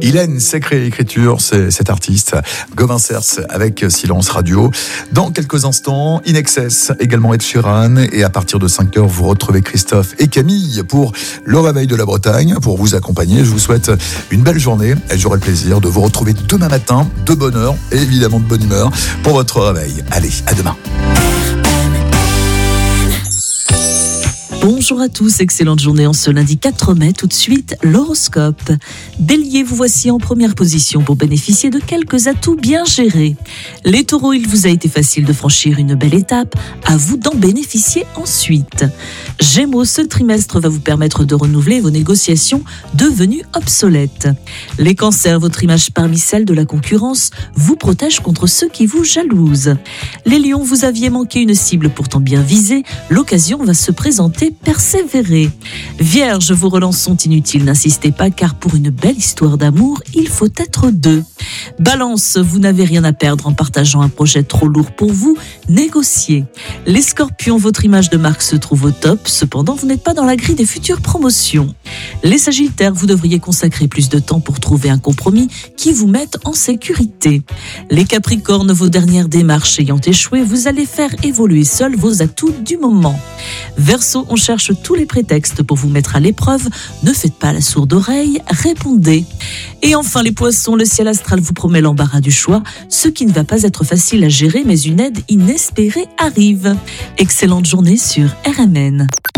Il a une sacrée écriture, c'est cet artiste. Gauvin Cers avec Silence Radio. Dans quelques instants, In Excess, également Ed Sheeran. Et à partir de 5h, vous retrouvez Christophe et Camille pour le réveil de la Bretagne, pour vous accompagner. Je vous souhaite une belle journée et j'aurai le plaisir de vous retrouver demain matin, de bonne heure et évidemment de bonne humeur pour votre réveil. Allez, à demain. Bonjour à tous, excellente journée en ce lundi 4 mai. Tout de suite, l'horoscope. Bélier, vous voici en première position pour bénéficier de quelques atouts bien gérés. Les taureaux, il vous a été facile de franchir une belle étape, à vous d'en bénéficier ensuite. Gémeaux, ce trimestre va vous permettre de renouveler vos négociations devenues obsolètes. Les cancers, votre image parmi celles de la concurrence vous protège contre ceux qui vous jalousent. Les lions, vous aviez manqué une cible pourtant bien visée, l'occasion va se présenter. Persévérez. Vierge, vos relances sont inutiles, n'insistez pas car pour une belle histoire d'amour, il faut être deux. Balance, vous n'avez rien à perdre en partageant un projet trop lourd pour vous, négociez. Les scorpions, votre image de marque se trouve au top, cependant vous n'êtes pas dans la grille des futures promotions. Les sagittaires, vous devriez consacrer plus de temps pour trouver un compromis qui vous mette en sécurité. Les capricornes, vos dernières démarches ayant échoué, vous allez faire évoluer seuls vos atouts du moment. Verseau, on cherche tous les prétextes pour vous mettre à l'épreuve. Ne faites pas la sourde oreille, répondez. Et enfin les poissons, le ciel astral vous promet l'embarras du choix, ce qui ne va pas être facile à gérer, mais une aide inespérée arrive. Excellente journée sur RMN.